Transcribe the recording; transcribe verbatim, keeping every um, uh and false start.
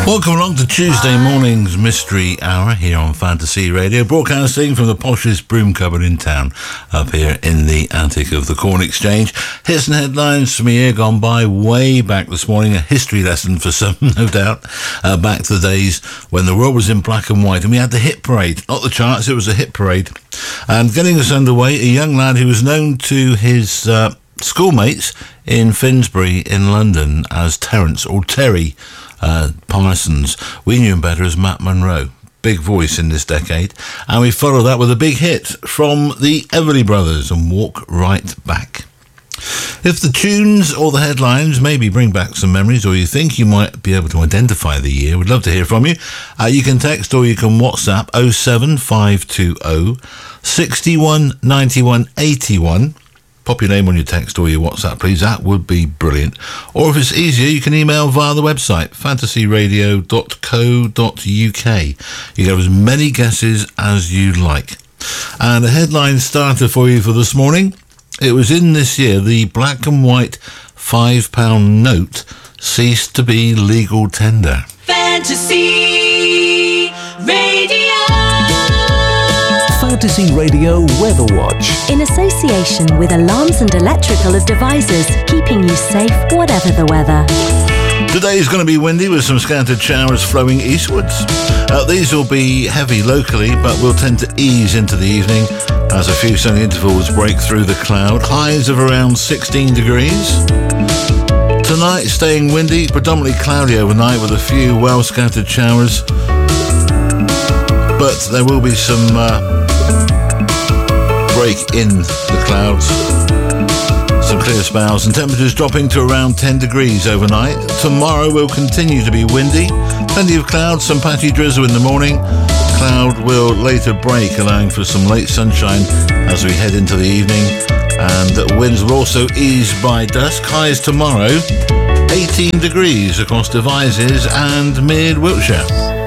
Welcome along to Tuesday morning's Mystery Hour here on Fantasy Radio, broadcasting from the poshest broom cupboard in town, up here in the attic of the Corn Exchange. Hits and headlines from a year gone by, way back this morning, a history lesson for some, no doubt, uh, back to the days when the world was in black and white and we had the hit parade, not the charts, it was a hit parade. And getting us underway, a young lad who was known to his uh, schoolmates in Finsbury in London as Terence, or Terry, Uh, Parsons. We knew him better as Matt Monro. Big voice in this decade. And we follow that with a big hit from the Everly Brothers and Walk Right Back. If the tunes or the headlines maybe bring back some memories, or you think you might be able to identify the year, we'd love to hear from you. Uh, you can text or you can WhatsApp oh seven five two oh, six one, nine one, eight one. Pop your name on your text or your WhatsApp, please. That would be brilliant. Or if it's easier, you can email via the website, fantasy radio dot co dot uk. You can have as many guesses as you like. And a headline starter for you for this morning. It was in this year the black and white five pound note ceased to be legal tender. Fantasy Radio. Fantasy Radio Weather Watch. In association with Alarms and Electrical Devices, keeping you safe whatever the weather. Today is going to be windy with some scattered showers flowing eastwards. Uh, these will be heavy locally, but will tend to ease into the evening as a few sunny intervals break through the cloud. Highs of around sixteen degrees. Tonight staying windy, predominantly cloudy overnight with a few well scattered showers. But there will be some uh, break in the clouds, some clear spells, and temperatures dropping to around ten degrees overnight. Tomorrow will continue to be windy, plenty of clouds, some patchy drizzle in the morning. Cloud will later break, allowing for some late sunshine as we head into the evening, and winds will also ease by dusk. Highs tomorrow, eighteen degrees across Devizes and mid Wiltshire.